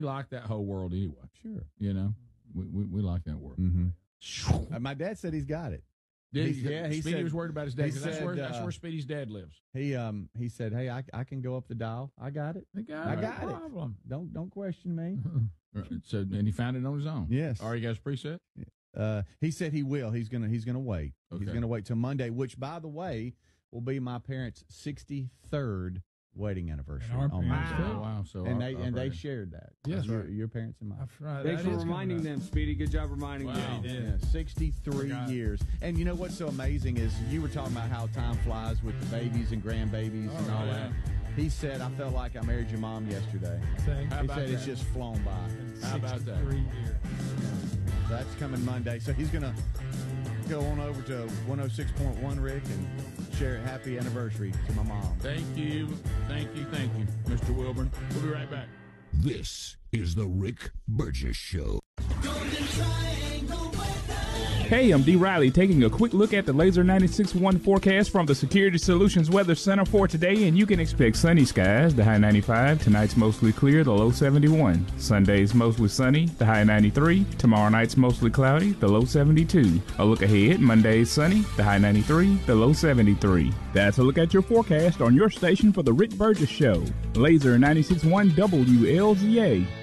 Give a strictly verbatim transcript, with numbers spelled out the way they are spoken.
like that whole world anyway. Sure. You know, we we, we like that world. Mm-hmm. Uh, my dad said he's got it. Did, He- yeah, he Speedy said- was worried about his dad. he 'Cause that's said, where that's uh, where Speedy's dad lives. He um he said, "Hey, I, I can go up the dial. I got it. I got, I no got problem. it. Don't don't question me." Right. So, and he found it on his own. Yes. Are you guys preset? Uh, he said he will. He's gonna he's gonna wait. He's Okay. gonna wait till Monday, which, by the way, will be my parents' sixty-third wedding anniversary And our on parents Monday. too. Oh, wow. So And our- they our and they brother- shared that. Yes, your, right. your parents and mine. That's right. Thanks That for is reminding coming up. them, Speedy. Good job reminding Wow. them. Yeah. Yeah, sixty-three Forgot. years. And you know what's so amazing is you were talking about how time flies with the babies and grandbabies Oh, and all yeah. that. He said, "I felt like I married your mom yesterday." Say, How He about said it's that? just flown by. How about that? sixty-three years. That's coming Monday. So he's going to go on over to one oh six point one, Rick, and share a happy anniversary to my mom. Thank you, thank you, thank you, Mister Wilburn. We'll be right back. This is the Rick Burgess Show. Hey, I'm D. Riley taking a quick look at the Laser ninety-six point one forecast from the Security Solutions Weather Center for today, and you can expect sunny skies, the high ninety-five, tonight's mostly clear, the low seventy-one. Sunday's mostly sunny, the high ninety-three, tomorrow night's mostly cloudy, the low seventy-two. A look ahead, Monday's sunny, the high ninety-three, the low seventy-three. That's a look at your forecast on your station for the Rick Burgess Show. Laser ninety-six point one W L Z A.